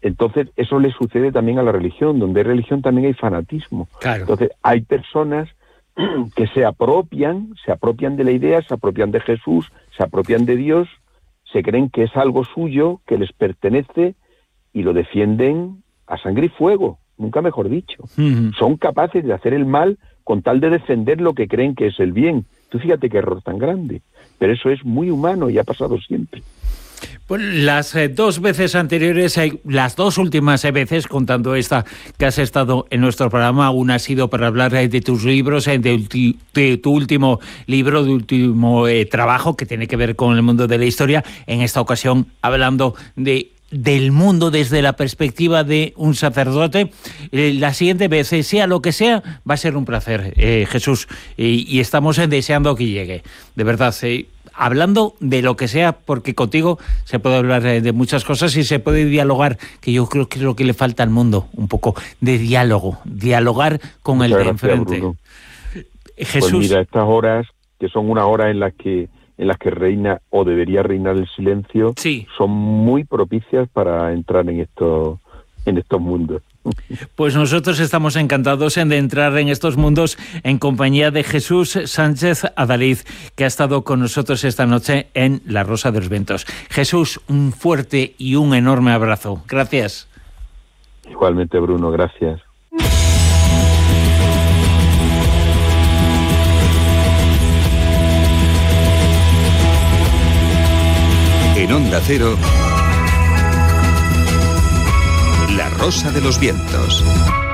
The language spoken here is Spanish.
Entonces, eso le sucede también a la religión. Donde hay religión también hay fanatismo. Claro. Entonces, hay personas que se apropian de la idea, se apropian de Jesús, se apropian de Dios, se creen que es algo suyo, que les pertenece, y lo defienden a sangre y fuego, nunca mejor dicho. Uh-huh. Son capaces de hacer el mal con tal de defender lo que creen que es el bien. Tú fíjate qué error tan grande. Pero eso es muy humano y ha pasado siempre. Pues las dos veces anteriores, las dos últimas veces, contando esta que has estado en nuestro programa, una ha sido para hablar de tus libros, de tu último libro, de último trabajo que tiene que ver con el mundo de la historia. En esta ocasión, hablando del mundo desde la perspectiva de un sacerdote. La siguiente vez, sea lo que sea, va a ser un placer, Jesús, y estamos deseando que llegue, de verdad. Hablando de lo que sea, porque contigo se puede hablar de muchas cosas y se puede dialogar, que yo creo que es lo que le falta al mundo, un poco de dialogar con el de enfrente. Bruno. Jesús. Pues mira, estas horas, que son una hora en las que reina o debería reinar el silencio, sí, son muy propicias para entrar en estos mundos. Pues nosotros estamos encantados de entrar en estos mundos en compañía de Jesús Sánchez Adalid, que ha estado con nosotros esta noche en La Rosa de los Vientos. Jesús, un fuerte y un enorme abrazo. Gracias. Igualmente, Bruno, gracias. En Onda Cero, La Rosa de los Vientos.